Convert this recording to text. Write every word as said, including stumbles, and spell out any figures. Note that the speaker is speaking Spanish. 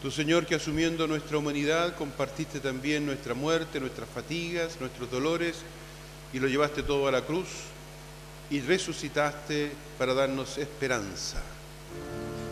Tú, Señor, que asumiendo nuestra humanidad, compartiste también nuestra muerte, nuestras fatigas, nuestros dolores, y lo llevaste todo a la cruz, y resucitaste para darnos esperanza.